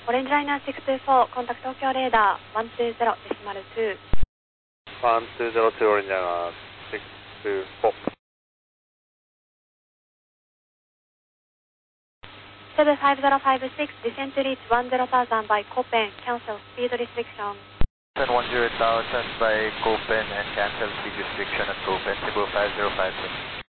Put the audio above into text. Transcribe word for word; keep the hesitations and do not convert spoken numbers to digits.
Orange Liner six two four, contact Tokyo radar one two zero decimal two. one two zero two, Orange Liner six two four. seven five zero five six, descend to reach one zero thousand by Copen, cancel speed restriction. one zero thousand by Copen and cancel speed restriction at Copen, Cebu five zero five six.